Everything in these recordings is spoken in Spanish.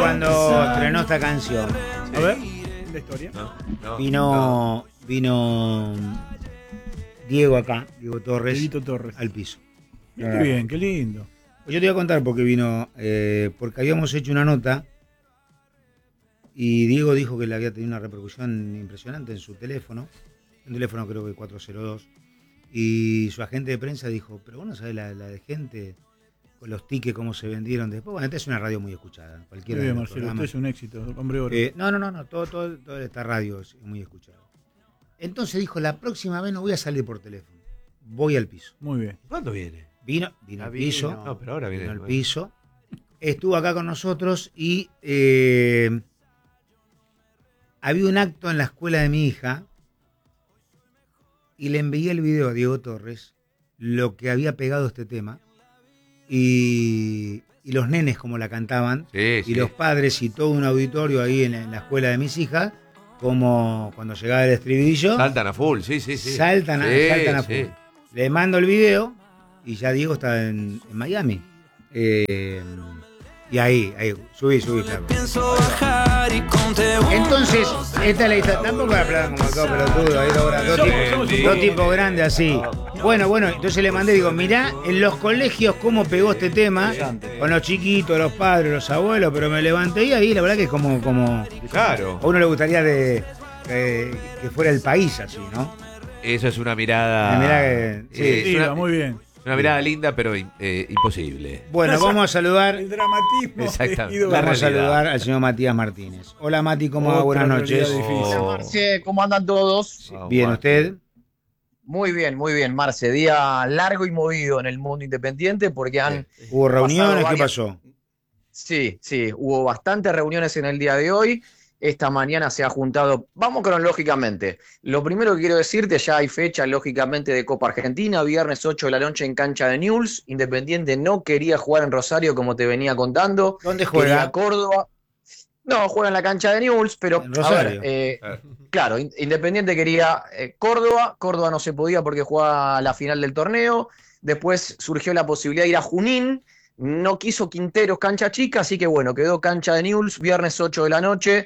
Cuando estrenó esta canción, A ver, la historia. vino Diego acá, Diego Torres, Dieguito Torres. al piso. Qué bien, qué lindo. Yo te voy a contar por qué vino, porque habíamos hecho una nota y Diego dijo que le había tenido una repercusión impresionante en su teléfono, un teléfono creo que 402, y su agente de prensa dijo, pero vos no sabés la de gente, con los tickets, cómo se vendieron después. Bueno, esta es una radio muy escuchada. Cualquiera Muy bien, de los Marcelo, usted programas. es un éxito, hombre oro. No, toda esta radio es muy escuchada. Entonces dijo, la próxima vez no voy a salir por teléfono, voy al piso. Muy bien. ¿Cuándo viene? Vino al piso, No, pero ahora viene. vino al piso, estuvo acá con nosotros y había un acto en la escuela de mi hija y le envié el video a Diego Torres, lo que había pegado este tema, y los nenes como la cantaban, Sí, y los padres y todo un auditorio ahí en la escuela de mis hijas, como cuando llegaba el estribillo, Saltan a full, sí. saltan a full. Sí. Le mando el video y ya Diego está en Miami. Y ahí, subí, claro. Entonces, esta es la historia. Tampoco la hablaban como todo pelotudo, ahí dos tipos grandes así. Bueno, entonces le mandé, digo, mirá en los colegios cómo pegó este tema, con los chiquitos, los padres, los abuelos, pero me levanté y ahí la verdad que es como Claro. a uno le gustaría que fuera el país así, ¿no? Eso es una mirada. Sí. Es Iba, muy bien. una mirada linda, pero imposible. Bueno, vamos a saludar. El dramatismo. Exactamente. Ido- Vamos a realidad. saludar al señor Matías Martínez. Hola Mati, ¿cómo va? Otra Buenas noches. realidad difícil. Oh. Marce, ¿cómo andan todos? Bien, Bueno. ¿usted? Muy bien, Marce. Día largo y movido en el mundo independiente porque han... ¿Hubo reuniones? ¿Qué varias- pasó? Sí, hubo bastantes reuniones en el día de hoy. Esta mañana se ha juntado, vamos cronológicamente. Lo primero que quiero decirte, ya hay fecha lógicamente de Copa Argentina, viernes 8 de la noche en cancha de Newell's. Independiente no quería jugar en Rosario como te venía contando. ¿Dónde Quería juega? Córdoba. No, juega en la cancha de Newell's, pero En a Rosario. ver, claro, Independiente quería Córdoba no se podía porque jugaba la final del torneo. Después surgió la posibilidad de ir a Junín. No quiso Quinteros, cancha chica, así que bueno, quedó cancha de Newell's, viernes 8 de la noche,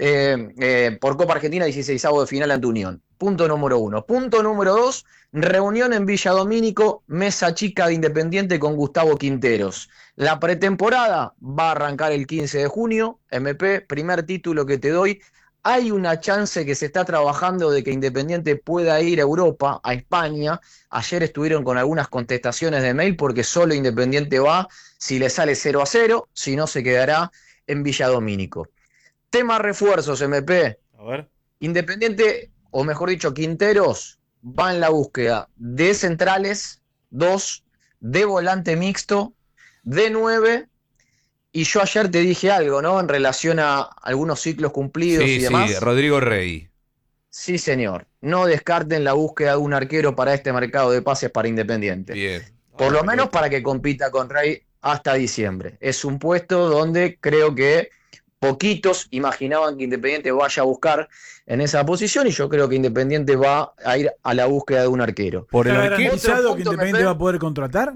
por Copa Argentina, 16avo de final ante Unión. Punto número 1. Punto número 2, reunión en Villa Domínico, mesa chica de Independiente con Gustavo Quinteros. La pretemporada va a arrancar el 15 de junio, MP, primer título que te doy. Hay una chance que se está trabajando de que Independiente pueda ir a Europa, a España. Ayer estuvieron con algunas contestaciones de mail porque solo Independiente va si le sale 0-0, si no se quedará en Villa Domínico. Tema refuerzos, MP. A ver. Independiente, o mejor dicho, Quinteros, va en la búsqueda de centrales, 2, de volante mixto, de 9. Y yo ayer te dije algo, ¿no? En relación a algunos ciclos cumplidos y demás. Sí, Rodrigo Rey. Sí, señor. No descarten la búsqueda de un arquero para este mercado de pases para Independiente. Bien. Por lo menos para que compita con Rey hasta diciembre. Es un puesto donde creo que poquitos imaginaban que Independiente vaya a buscar en esa posición y yo creo que Independiente va a ir a la búsqueda de un arquero. Por el ¿Está arquero. garantizado Otro que punto, Independiente Pepe. va a poder contratar?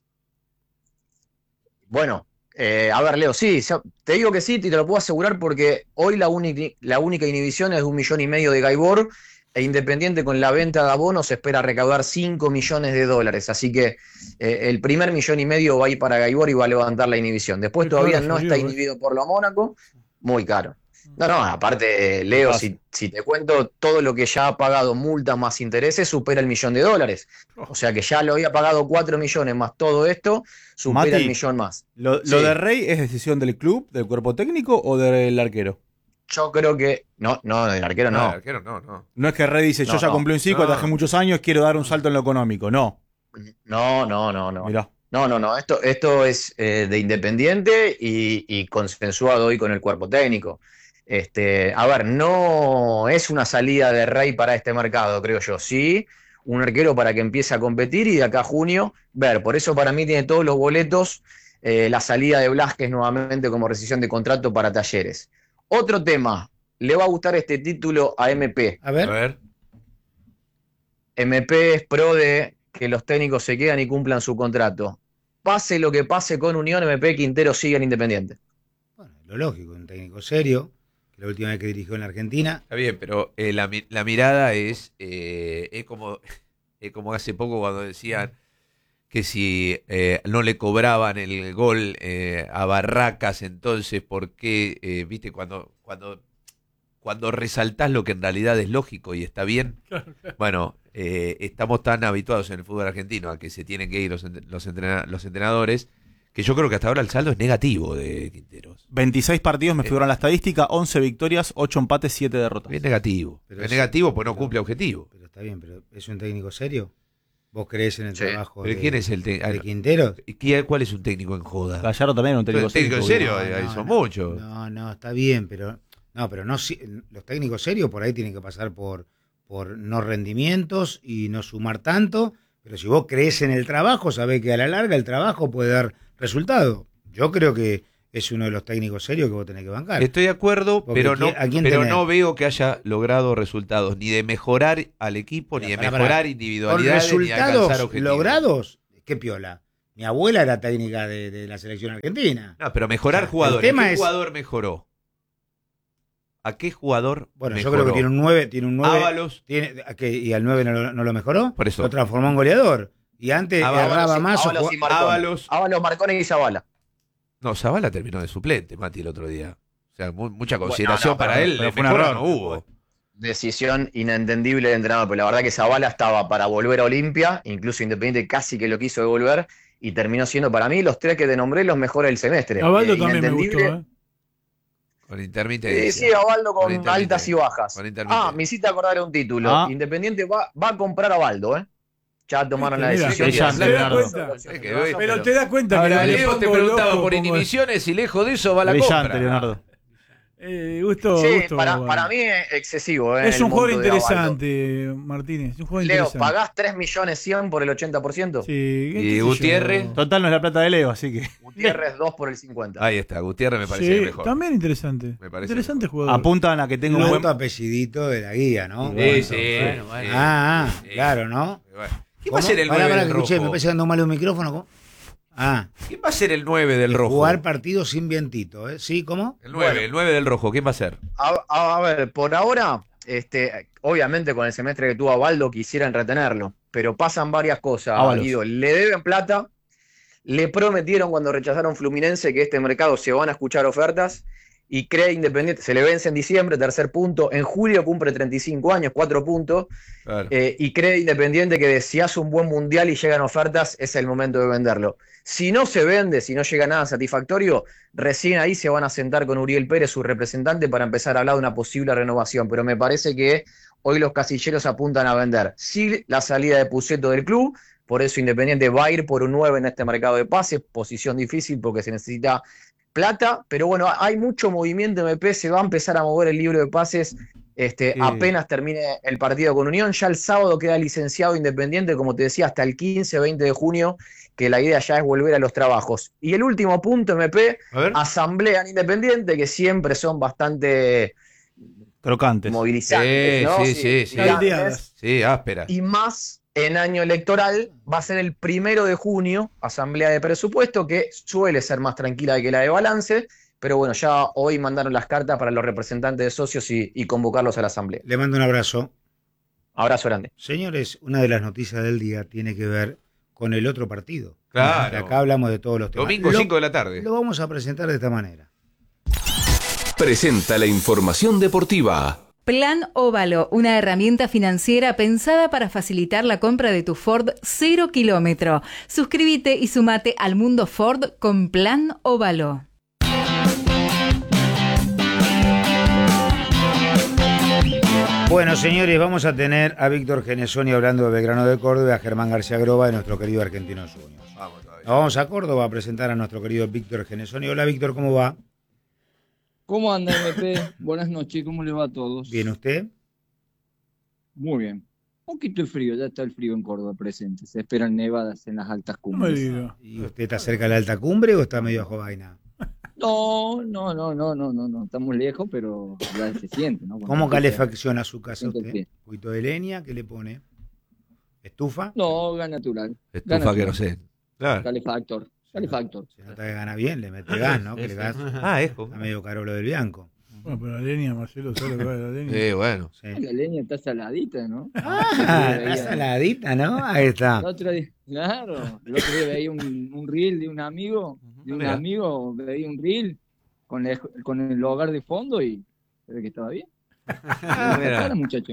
Bueno, a ver, Leo, sí, te digo que sí, y te lo puedo asegurar porque hoy la única inhibición es de 1,5 millones de Gaibor e Independiente con la venta de abonos espera recaudar 5 millones de dólares. Así que el primer 1,5 millones va a ir para Gaibor y va a levantar la inhibición. Después Muy todavía caro no salió, está inhibido por lo Mónaco, muy caro. No, aparte, Leo, si te cuento, todo lo que ya ha pagado multas más intereses supera el 1 millón de dólares. O sea que ya lo había pagado 4 millones más todo esto, supera Mati, el millón más. ¿Lo Sí. de Rey es decisión del club, del cuerpo técnico o del arquero? Yo creo que. No, del arquero no. Arquero no. No es que Rey dice, yo No, ya no, cumplí un ciclo, no. trabajé muchos años, quiero dar un salto en lo económico. No. No. Mirá. No. Esto es de Independiente y consensuado hoy con el cuerpo técnico. A ver, no es una salida de Rey para este mercado, creo yo. Sí, un arquero para que empiece a competir y de acá a junio ver. Por eso para mí tiene todos los boletos la salida de Blasquez nuevamente como rescisión de contrato para Talleres. Otro tema, le va a gustar este título a MP. A A ver. ver. MP es pro de que los técnicos se quedan y cumplan su contrato. Pase lo que pase con Unión, MP Quintero sigue en Independiente. Bueno, lo lógico, un técnico serio, que la última vez que dirigió en la Argentina. Está bien, pero la mirada es como hace poco cuando decían que si no le cobraban el gol a Barracas, entonces, ¿por qué? ¿Viste? Cuando resaltás lo que en realidad es lógico y está bien. Bueno, estamos tan habituados en el fútbol argentino a que se tienen que ir los entrenadores, que yo creo que hasta ahora el saldo es negativo de Quinteros. 26 partidos me figuran la estadística, 11 victorias, 8 empates, 7 derrotas. Es negativo. Pero es es- negativo porque no pero- cumple objetivo. Pero está bien, pero ¿es un técnico serio? ¿Vos creés en el Sí. trabajo ¿Pero quién es el de técnico? Quinteros? ¿Cuál es un técnico en joda? Gallardo también era un técnico ¿Técnico en serio? No, Ahí no, son no. muchos. No, está bien, pero no, los técnicos serios por ahí tienen que pasar por no rendimientos y no sumar tanto, pero si vos creés en el trabajo, sabés que a la larga el trabajo puede dar resultado. Yo creo que es uno de los técnicos serios que vos tenés que bancar. Estoy de acuerdo, Porque pero no, ¿a quién pero tenés? no veo que haya logrado resultados ni de mejorar al equipo, ni de Pará, mejorar Con individualidades, ni de alcanzar resultados objetivos. logrados, qué piola. Mi abuela era técnica de la selección argentina. No, pero mejorar El jugadores. tema ¿A qué es- jugador mejoró? ¿A qué jugador Bueno, mejoró? yo creo que tiene un 9, Ábalos. y al 9 no lo mejoró. Por eso. Lo transformó en goleador. Y antes Ábalos erraba y- más. o Ábalos jugaba- y Marconi. Ábalos. Ábalos, Marconi y Zavala. No, Zavala terminó de suplente, Mati, el otro día. O sea, mucha Bueno, consideración no, para pero- él. pero de fue un mejora error. no hubo. Decisión inentendible del entrenador, pero la verdad que Zavala estaba para volver a Olimpia, incluso Independiente casi que lo quiso devolver, y terminó siendo para mí los tres que te nombré los mejores del semestre. A Baldo también me gustó, Inentendible. Con intermitencia. Sí, a Baldo Con con intermitencia. altas y bajas. Con intermitencia. Me hiciste acordar un título. Ah. Independiente va a comprar a Baldo, ¿eh? Ya tomaron la Mira, decisión. brillante, ¿te das Leonardo. cuenta? Pero te das cuenta Ahora, que Leo te pongo preguntaba loco por como- inhibiciones y lejos de eso va la Brillante, compra. Leonardo. Gusto, Sí, gusto, para mí es excesivo. es el un jugador monto de Abaldo. interesante, Martínez. Es un jugador Leo, interesante. ¿pagás 3.100.000 por el 80%? Sí, ¿Y qué sé yo. Gutiérrez? Total no es la plata de Leo, así que Gutiérrez 2 por el 50. Ahí está, Gutiérrez me parece Sí, que mejor. también interesante. Me parece Interesante jugador. apuntan a que tenga un Un buen... alto apellidito de la guía, ¿no? Sí, sí. bueno. Sí. Claro, ¿no? Bueno. ¿Quién va a ¿Cómo? ser el Pará, 9 pará, del que escuché, me rojo? parece dando mal un micrófono. ¿Cómo? ¿Quién va a ser el 9 del rojo? Jugar partidos sin vientito, ¿eh? ¿Sí? ¿Cómo? El 9, Bueno. el 9 del rojo, ¿quién va a ser? A ver, por ahora, obviamente con el semestre que tuvo Abaldo quisieran retenerlo, pero pasan varias cosas, Ábalos. Guido. Le deben plata, le prometieron cuando rechazaron Fluminense que este mercado se van a escuchar ofertas y cree Independiente, se le vence en diciembre, tercer punto, en julio cumple 35 años, 4 puntos, Claro. y cree Independiente que si hace un buen mundial y llegan ofertas, es el momento de venderlo. Si no se vende, si no llega nada satisfactorio, recién ahí se van a sentar con Uriel Pérez, su representante, para empezar a hablar de una posible renovación. Pero me parece que hoy los casilleros apuntan a vender. Sí, la salida de Puceto del club, por eso Independiente va a ir por un 9 en este mercado de pases, posición difícil porque se necesita plata, pero bueno, hay mucho movimiento MP, se va a empezar a mover el libro de pases apenas termine el partido con Unión. Ya el sábado queda licenciado Independiente, como te decía, hasta el 15-20 de junio, que la idea ya es volver a los trabajos. Y el último punto, MP, A ver. asamblea en Independiente, que siempre son bastante crocantes. movilizantes, ¿no? Sí. Caldeadas. Sí, áspera. Y más en año electoral, va a ser el 1 de junio, asamblea de presupuesto, que suele ser más tranquila que la de balance, pero bueno, ya hoy mandaron las cartas para los representantes de socios y convocarlos a la asamblea. Le mando un abrazo. Abrazo grande. Señores, una de las noticias del día tiene que ver con el otro partido. Claro. Acá hablamos de todos los temas. Domingo 5 de la tarde. Lo vamos a presentar de esta manera. Presenta la información deportiva. Plan Óvalo, una herramienta financiera pensada para facilitar la compra de tu Ford 0 kilómetro. Suscríbete y sumate al mundo Ford con Plan Óvalo. Bueno, señores, vamos a tener a Víctor Genesoni hablando de Belgrano de Córdoba y a Germán García Groba de nuestro querido Argentinos Juniors. Vamos todavía. Nos vamos a Córdoba a presentar a nuestro querido Víctor Genesoni. Hola, Víctor, ¿cómo va? ¿Cómo anda, MP? Buenas noches, ¿cómo le va a todos? ¿Bien usted? Muy bien. Un poquito de frío, ya está el frío en Córdoba presente. Se esperan nevadas en las altas No me cumbres. diga. ¿Y usted está cerca de la alta cumbre o está medio bajo vaina? No. Estamos lejos, pero ya se siente, ¿no? Cuando ¿Cómo empieza- calefacciona su casa siente el usted? pie. ¿Un poquito de leña? ¿Qué le pone? ¿Estufa? No, gas natural. Estufa Gana que no sé. Claro. Calefactor. Dale factor. Se nota que gana bien, le mete gas, ¿no? Que le gas. Es Está medio caro lo del Bianco. Bueno, pero la leña, Marcelo, ¿sabes lo que vale la leña? Sí, bueno. Sí. La leña está saladita, ¿no? Está saladita, ¿no? Ahí está. El otro día, claro, el otro día veía un reel de un amigo, Mira. veía un reel con el hogar de fondo y se ve que estaba bien. Mira. Claro, muchacho.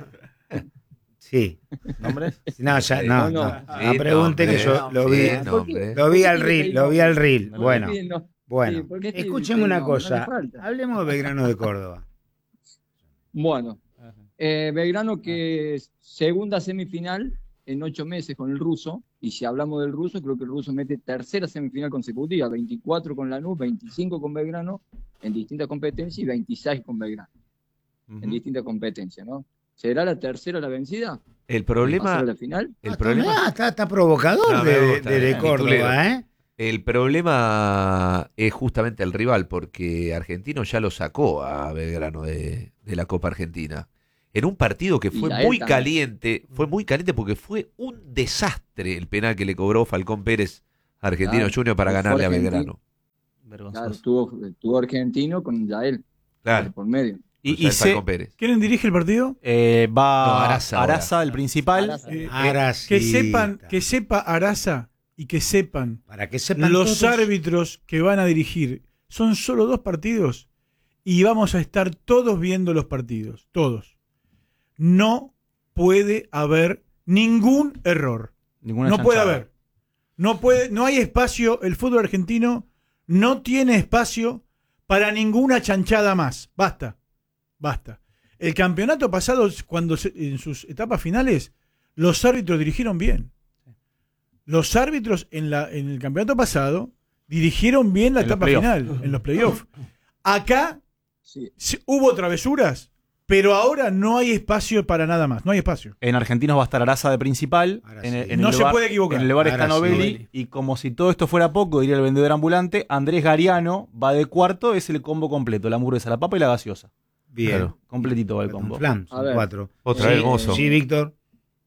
Sí. ¿Nombres? No, ya, no, No, no. no. No pregunte que yo lo vi. Sí, nombre. Lo vi al reel, lo vi al reel. ¿Por qué Bueno, piden no? bueno. Sí, ¿por qué piden Escúcheme una no? No le cosa. falta. Hablemos de Belgrano de Córdoba. Bueno, Belgrano que es segunda semifinal en 8 meses con el ruso, y si hablamos del ruso, creo que el ruso mete tercera semifinal consecutiva, 24 con Lanús, 25 con Belgrano en distintas competencias y 26 con Belgrano en distintas competencias, ¿no? ¿Será la tercera la vencida? El ¿Pasar problema, a la final? el problema, Está provocador No, me gusta, de el Córdoba, ¿eh? el problema es justamente el rival, porque Argentino ya lo sacó a Belgrano de la Copa Argentina. En un partido que Y fue a él muy también. caliente porque fue un desastre el penal que le cobró Falcón Pérez a Argentino Claro, Junior para fue ganarle a Argentino. Belgrano. Claro, Vergonzoso. tuvo Argentino con Yael Claro, por medio. y Falcón Pérez. ¿Quién dirige el partido? Va No, Araza ahora. Araza, el principal. Araza. Ahora Que sí. sepa Araza y que sepan Para que sepan los todos. árbitros que van a dirigir. Son solo 2 partidos y vamos a estar todos viendo los partidos. Todos. No puede haber ningún error. Ninguna No puede chanchada. haber. No hay espacio. El fútbol argentino no tiene espacio para ninguna chanchada más. Basta. El campeonato pasado, en sus etapas finales, los árbitros dirigieron bien. Los árbitros en el campeonato pasado dirigieron bien la En los etapa playoff. final, en los playoffs. Acá Sí. hubo travesuras, pero ahora no hay espacio para nada más. No hay espacio. En Argentinos va a estar Araza de principal. Ahora En, sí. en No el se lugar, puede equivocar. En el lugar está Ahora sí. Novelli. Y como si todo esto fuera poco, diría el vendedor ambulante, Andrés Gariano va de cuarto, es el combo completo: la hamburguesa, la papa y la gaseosa. Bien. Claro. Completito va el Con combo. flan, A son ver. 4. Otra vez Mozo. Sí, Víctor.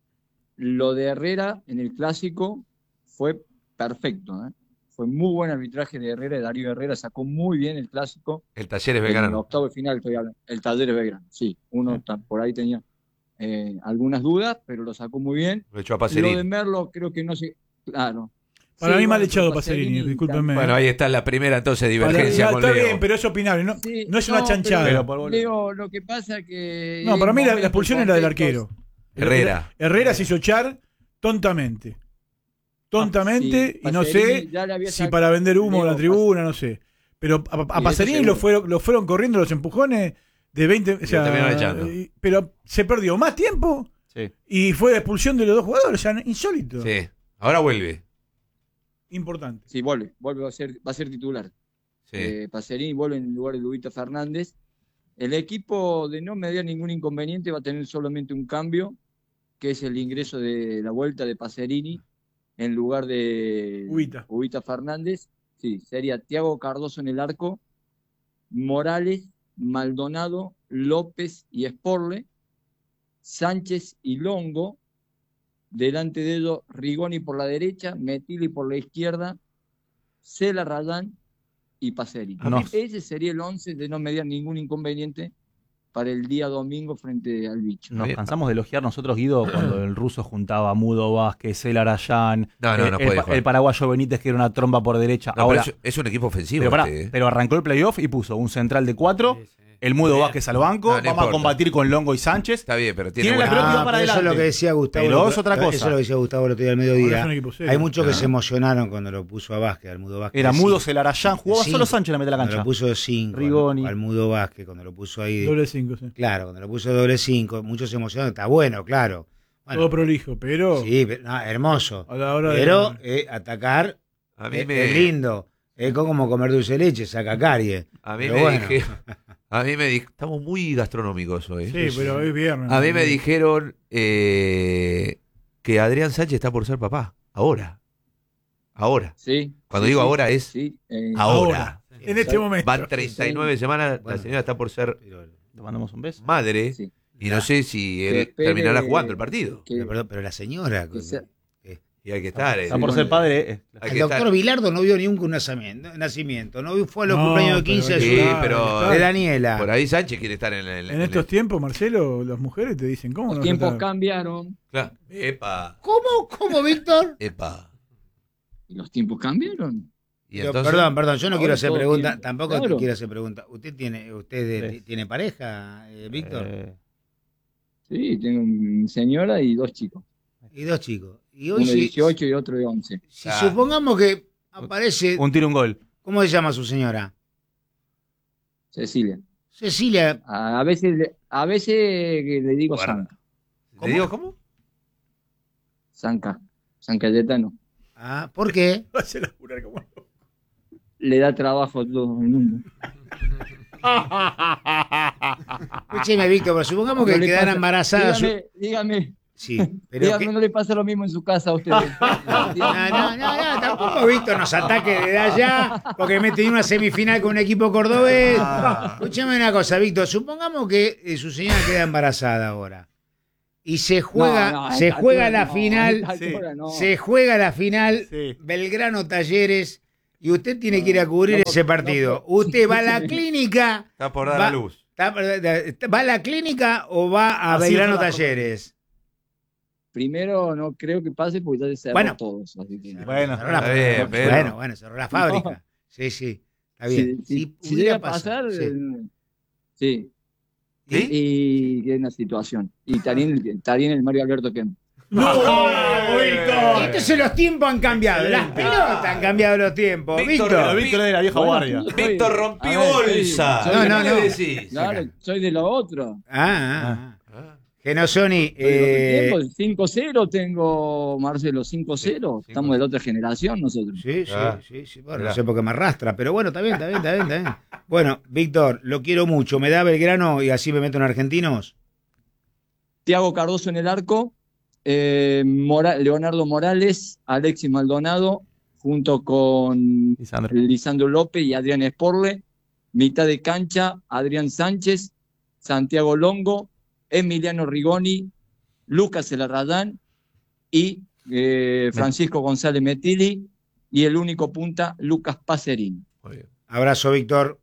Lo de Herrera en el clásico fue perfecto, ¿eh? Fue muy buen arbitraje de Herrera, Darío Herrera sacó muy bien el clásico. El Talleres En el Belgrano. octavo de final estoy hablando. El Talleres Belgrano, sí. Por ahí tenía algunas dudas, pero lo sacó muy bien. Lo echó a Lo de Pacerini. Merlo creo que no sé. Claro. Para Sí, mí mal bueno, echado pero Pacerini, discúlpenme. también- Bueno, ahí está la primera entonces divergencia Para- con está Leo. bien, pero es opinable. No, Sí, no es una chanchada. pero por- Leo, lo que pasa que. No, para mí la momentos expulsión era del concretos- arquero. Herrera. Herrera se hizo echar tontamente. Tontamente, Sí, y no Pacerini sé ya le había si sacado- para vender humo en la Leo, tribuna, no sé. Pero a eso Pacerini seguro. lo fueron corriendo los empujones de 20. O sea, Lo terminaron echando. pero se perdió más tiempo Sí. y fue la expulsión de los 2 jugadores. O sea, insólito. Sí. Ahora vuelve. Importante. Sí, vuelve va a ser titular. Sí. Pacerini vuelve en lugar de Lubito Fernández. El equipo, de no mediar ningún inconveniente, va a tener solamente un cambio, que es el ingreso de la vuelta de Pacerini en lugar de Ubita. Fernández. Sí, sería Thiago Cardoso en el arco, Morales, Maldonado, López y Sporle, Sánchez y Longo. Delante de ellos, Rigoni por la derecha, Metilli por la izquierda, Cela Rayán y Pacerini. No. Ese sería el 11 de no mediar ningún inconveniente para el día domingo frente al Bicho. Nos Bien. cansamos de elogiar nosotros, Guido, cuando el ruso juntaba a Mudo Vázquez, el Arayán, No puede jugar. el paraguayo Benítez, que era una trompa por derecha. No, Ahora, pero es un equipo ofensivo. pero, pará, este, ¿eh? pero arrancó el playoff y puso un central de 4, el Mudo Vázquez al banco, No vamos importa. a combatir con Longo y Sánchez. Está bien, pero tiene Tiene la buena- pelota y va para pero eso es lo adelante. que decía Gustavo. Pero es otra cosa. Eso es lo que decía Gustavo el otro día al Ahora mediodía. es un equipo serio. Hay muchos que Ah. se emocionaron cuando lo puso a Vázquez, al Mudo Vázquez. Era de Mudo, cinco. el Arayán, jugaba De solo cinco. Sánchez en la mitad de la Cuando cancha. lo puso de 5 Rigoni. al Mudo Vázquez, cuando lo puso ahí. Doble 5, sí. Claro, cuando lo puso doble 5, muchos se emocionaron. Está bueno, claro. Bueno, Todo prolijo, pero sí, no, hermoso. a la hora Pero de. atacar A mí es me, lindo. Es como comer dulce de leche, saca caries. a mí Pero me bueno. dijeron, estamos muy gastronómicos hoy. Sí, pero es viernes. A mí me dijeron que Adrián Sánchez está por ser papá. Ahora. Sí. Cuando sí, digo sí, ahora es sí, ahora. En este momento. Van 39 semanas, Bueno. la señora está por ser Pero, Le mandamos un beso. madre sí. y no sé si Que él espere- terminará jugando el partido. Que- pero la señora. que sea- Y hay que estar. Está por ser padre. Hay El que doctor estar. Bilardo no vio ningún nacimiento, no fue a los No, cumpleaños de 15 de, pero Sí, su- pero de Daniela. por ahí Sánchez quiere estar en En estos tiempos, Marcelo, las mujeres te dicen, ¿cómo Los no? tiempos Está- cambiaron. Claro. Epa, ¿Cómo, Víctor? epa. Los tiempos cambiaron. Y Yo, entonces, perdón, yo no Ahora quiero hacer todo preguntas, tiempo. tampoco te Claro. quiero hacer preguntas. ¿Usted Sí. tiene pareja, Víctor? Sí, tengo una señora y 2 chicos. Y 2 chicos. Y Uno hoy de si, 18 y otro de 11. si supongamos que aparece, Un tiro, un gol. ¿cómo se llama su señora? Cecilia. Cecilia. A veces le digo Guarda. Sanca. ¿te digo cómo? Sanca. San Cayetano. Ah, ¿por qué? Vas a laburar como- Le da trabajo a todo el mundo. Escúcheme, Víctor, pero supongamos que No le quedara pasa- embarazada. Dígame, Sí, pero dígame, que- no le pasa lo mismo en su casa a ustedes. No, tampoco Víctor nos ataque desde allá porque mete en una semifinal con un equipo cordobés. Escúchame una cosa, Víctor, supongamos que su señora queda embarazada ahora y se juega, No, a se esta juega altura la no, final, a esta altura no. se juega la final Sí. Belgrano Talleres y usted tiene que ir a cubrir ese partido. Usted va a la clínica, Está por dar Va- a luz. ¿va a la clínica o va a Así Belgrano fue la Talleres? Primero no creo que pase porque ya se cerró Bueno. todos. Así que... Bueno, Cerró la está bien, fábrica. Pedro. Bueno, cerró la fábrica. Sí, está bien. Si pudiera llega a pasar, sí. sí. ¿Sí? Y que es una situación. Y estaría en el Mario Alberto Kemp. Entonces los tiempos han cambiado, las pelotas han cambiado los tiempos, Víctor, Víctor. Víctor es de la vieja guardia. Víctor rompí A ver, bolsa. sí. No, ¿Qué no. decís? Claro, soy de lo otro. Ah. Ah. Genosoni, Soy de otro tiempo. 5-0 tengo, Marcelo, 5-0. Estamos de la otra generación nosotros. sí. Bueno, Mirá. no sé por qué me arrastra, pero bueno, está bien. Bueno, Víctor, lo quiero mucho. ¿Me da Belgrano y así me meto en argentinos? Tiago Cardoso en el arco, Leonardo Morales, Alexis Maldonado, junto con Lisandro. Lisandro López y Adrián Esporle. Mitad de cancha, Adrián Sánchez, Santiago Longo, Emiliano Rigoni, Lucas Elarradán y Francisco González Metilli. Y el único punta, Lucas Pacerini. Muy bien. Abrazo, Víctor.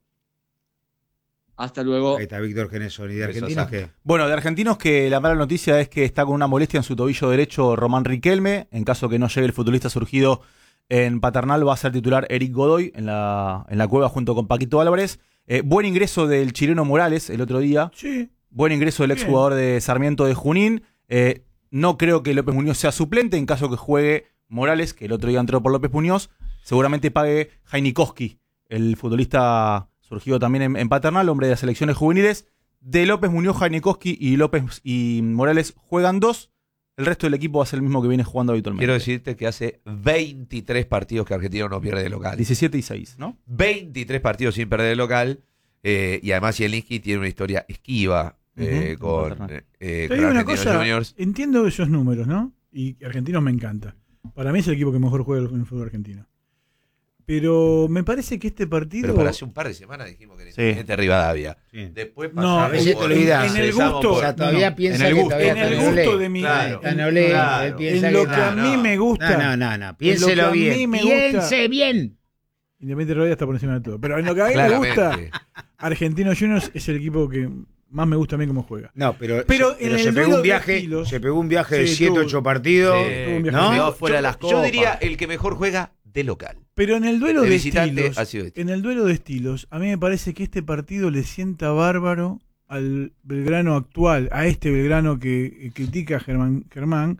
Hasta luego. Ahí está Víctor Genesoni. ¿De Besos, argentinos Sa. qué? Bueno, de argentinos que la mala noticia es que está con una molestia en su tobillo derecho Román Riquelme. En caso que no llegue el futbolista surgido en Paternal, va a ser titular Eric Godoy en la cueva junto con Paquito Álvarez. Buen ingreso del chileno Morales el otro día. Sí. Buen ingreso del exjugador de Sarmiento de Junín. No creo que López Muñoz sea suplente. En caso que juegue Morales, que el otro día entró por López Muñoz, seguramente pague Jainikowski, el futbolista surgido también en Paternal, hombre de las selecciones juveniles. De López Muñoz, Jainikowski y Morales juegan 2. El resto del equipo va a ser el mismo que viene jugando habitualmente. Quiero decirte que hace 23 partidos que Argentino no pierde de local. 17 y 6, ¿no? 23 partidos sin perder de local. Y además Zielinski tiene una historia esquiva Ujú, con Paternal. Te con digo una Argentinos cosa, Juniors. entiendo esos números, ¿no? Y Argentinos me encanta. Para mí es el equipo que mejor juega en el fútbol argentino. Pero me parece que este partido... Pero para hace un par de semanas dijimos que era Sí. Independiente Rivadavia. Sí. Después No, pasamos a veces te por- olvidás. en el empezamos gusto- O sea, todavía No, piensa en el que gusto. todavía en el está en gusto olé. de mi... Claro. Está en olé, Claro. él piensa En lo que que está- a mí me gusta... No, piénselo a mí bien. me gusta- Piense bien. Independiente Rivadavia está por encima de todo. Pero en lo que a mí me gusta, Claramente. Argentinos Juniors es el equipo que más me gusta a mí cómo juega. No, pero en el se pegó duelo un de viaje, estilos- se pegó un viaje de Sí, 7, tuvo- 8 partidos. tuvo un viaje ¿no? quedó fuera de las Yo copas. diría el que mejor juega de local. Pero en el duelo De de visitante estilos, ha sido este. en el duelo de estilos, a mí me parece que este partido le sienta bárbaro al Belgrano actual, a este Belgrano que critica a Germán,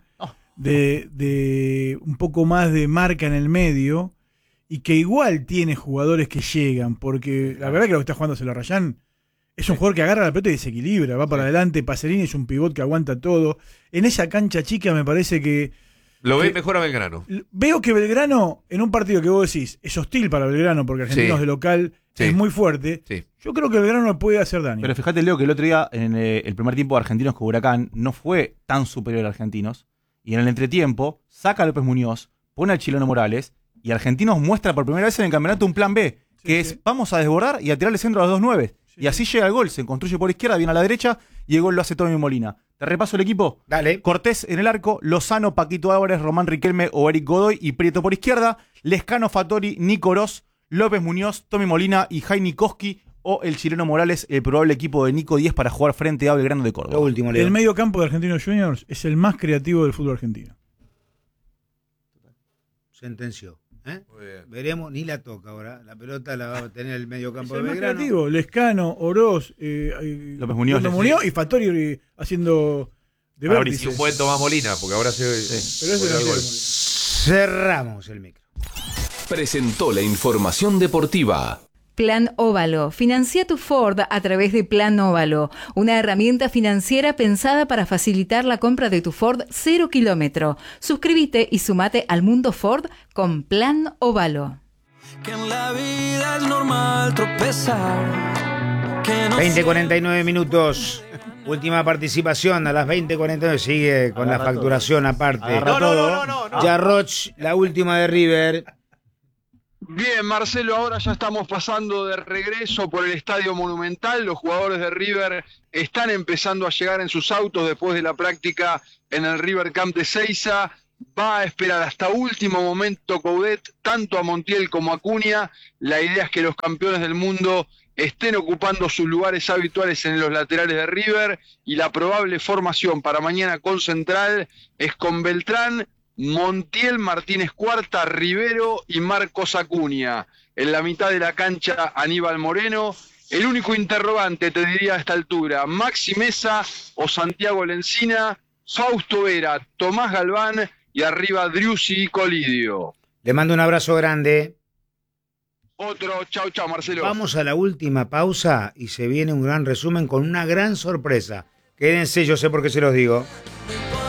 de un poco más de marca en el medio y que igual tiene jugadores que llegan, porque la verdad que lo que está jugando Celarrayán es un jugador que agarra la pelota y desequilibra, va para adelante. Pacerini es un pivot que aguanta todo. En esa cancha chica me parece que Lo ve que- mejor a Belgrano. veo que Belgrano, en un partido que vos decís, es hostil para Belgrano porque Argentinos Sí. de local Sí. es muy fuerte. Sí. Yo creo que Belgrano le puede hacer daño. Pero fíjate, Leo, que el otro día, en el primer tiempo de Argentinos con Huracán, no fue tan superior a Argentinos. Y en el entretiempo, saca a López Muñoz, pone al chileno Morales, y Argentinos muestra por primera vez en el campeonato un plan B, que sí. es vamos a desbordar y a tirarle centro a los 2-9. Y así llega el gol, se construye por izquierda, viene a la derecha y el gol lo hace Tommy Molina. ¿Te repaso el equipo? Dale. Cortés en el arco, Lozano, Paquito Álvarez, Román Riquelme o Eric Godoy y Prieto por izquierda, Lescano, Fattori, Nico Oroz, López Muñoz, Tommy Molina y Jaime Koski o el chileno Morales, el probable equipo de Nico Díez para jugar frente a Belgrano de Córdoba. Lo último, Leo. El medio campo de Argentinos Juniors es el más creativo del fútbol argentino. Sentenció. Muy bien. Veremos, ni la toca ahora. La pelota la va a tener el medio Es campo el de más Belgrano. creativo. Lescano, Oroz, López Muñoz, y Fattori haciendo de Parabrisas. Y vértice. un buen Tomás Molina, porque ahora se Pero es juega el delantero. gol. Cerramos el micro. Presentó la información deportiva. Plan Óvalo. Financia tu Ford a través de Plan Óvalo, una herramienta financiera pensada para facilitar la compra de tu Ford 0 kilómetro. Suscríbete y sumate al mundo Ford con Plan Óvalo. Que en la vida es normal tropezar. Que no 20:49 minutos. Última participación a las 20:49. Sigue con Agarra la facturación todo. aparte. Agarra todo. Yarroch, la última de River. Bien, Marcelo, ahora ya estamos pasando de regreso por el Estadio Monumental. Los jugadores de River están empezando a llegar en sus autos después de la práctica en el River Camp de Seiza. Va a esperar hasta último momento Coudet, tanto a Montiel como a Acuña. La idea es que los campeones del mundo estén ocupando sus lugares habituales en los laterales de River, y la probable formación para mañana con Central es con Beltrán, Montiel, Martínez Cuarta, Rivero y Marcos Acuña. En la mitad de la cancha, Aníbal Moreno. El único interrogante, te diría a esta altura, Maxi Mesa o Santiago Lencina, Fausto Vera, Tomás Galván y arriba Driussi y Colidio. Le mando un abrazo grande. Otro, chau, chau, Marcelo. Vamos a la última pausa y se viene un gran resumen con una gran sorpresa. Quédense, yo sé por qué se los digo.